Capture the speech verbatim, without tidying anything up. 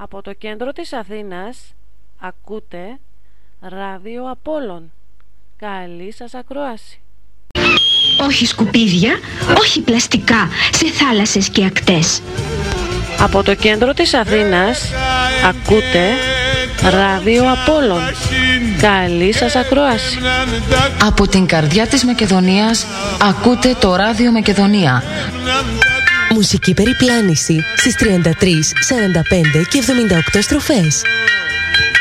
Από το κέντρο της Αθήνας ακούτε Ράδιο Απόλλων. Καλή σας ακρόαση. Όχι σκουπίδια, όχι πλαστικά σε θάλασσες και ακτές. Από το κέντρο της Αθήνας ακούτε Ράδιο Απόλλων. Καλή σας ακρόαση. Από την καρδιά της Μακεδονίας ακούτε το Ράδιο Μακεδονία. Μουσική περιπλάνηση στις τριάντα τρεις, σαράντα πέντε και εβδομήντα οκτώ στροφές.